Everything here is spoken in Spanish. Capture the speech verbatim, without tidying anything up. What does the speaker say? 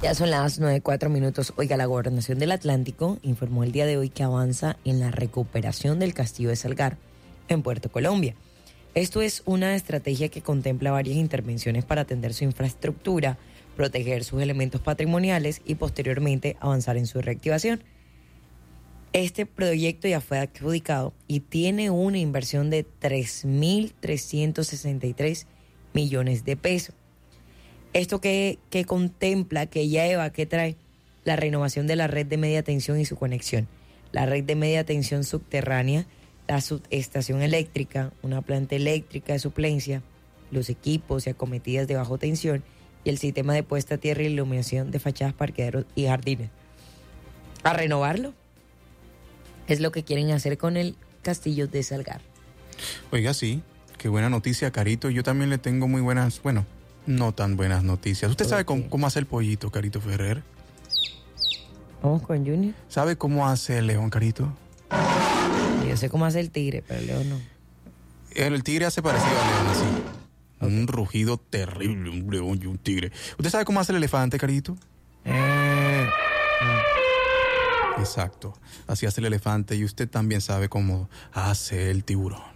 Ya son las nueve cuatro minutos. Oiga, la Gobernación del Atlántico informó el día de hoy que avanza en la recuperación del Castillo de Salgar en Puerto Colombia. Esto es una estrategia que contempla varias intervenciones para atender su infraestructura, proteger sus elementos patrimoniales y posteriormente avanzar en su reactivación. Este proyecto ya fue adjudicado y tiene una inversión de tres mil trescientos sesenta y tres millones de pesos. Esto que, que contempla, que lleva, que trae la renovación de la red de media tensión y su conexión, la red de media tensión subterránea, la subestación eléctrica, una planta eléctrica de suplencia, los equipos y acometidas de bajo tensión y el sistema de puesta a tierra y iluminación de fachadas, parqueaderos y jardines. ¿A renovarlo? Es lo que quieren hacer con el Castillo de Salgar. Oiga, sí, qué buena noticia, Carito. Yo también le tengo muy buenas, bueno, no tan buenas noticias. ¿Usted sabe cómo, cómo hace el pollito, Carito Ferrer? Vamos con Junior. ¿Sabe cómo hace el león, Carito? Yo sé cómo hace el tigre, pero el león no. El, el tigre hace parecido al león, así. Okay. Un rugido terrible, un león y un tigre. ¿Usted sabe cómo hace el elefante, Carito? Eh, Exacto. Así hace el elefante y usted también sabe cómo hace el tiburón.